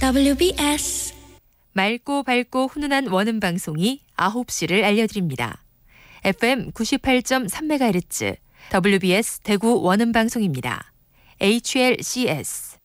WBS 맑고 밝고 훈훈한 원음 방송이 9시를 알려드립니다. FM 98.3MHz WBS 대구 원음 방송입니다. HLCS